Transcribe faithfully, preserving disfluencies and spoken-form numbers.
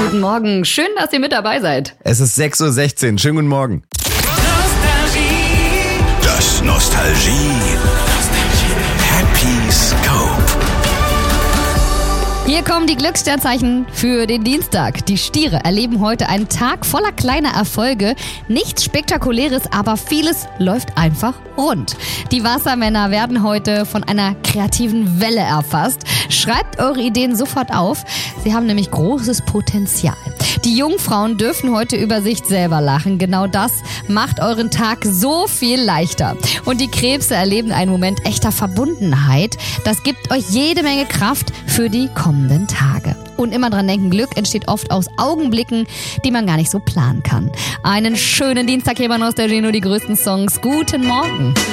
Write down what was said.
Guten Morgen, schön, dass ihr mit dabei seid. Es ist sechs Uhr sechzehn, schönen guten Morgen. Das Nostalgie Happy Scope. Hier kommen die Glückssternzeichen für den Dienstag. Die Stiere erleben heute einen Tag voller kleiner Erfolge. Nichts Spektakuläres, aber vieles läuft einfach rund. Die Wassermänner werden heute von einer kreativen Welle erfasst. Schreibt eure Ideen sofort auf. Sie haben nämlich großes Potenzial. Die Jungfrauen dürfen heute über sich selber lachen. Genau das macht euren Tag so viel leichter. Und die Krebse erleben einen Moment echter Verbundenheit. Das gibt euch jede Menge Kraft für die kommenden Tage. Und immer dran denken, Glück entsteht oft aus Augenblicken, die man gar nicht so planen kann. Einen schönen Dienstag hier bei Nostalgie, nur die größten Songs. Guten Morgen.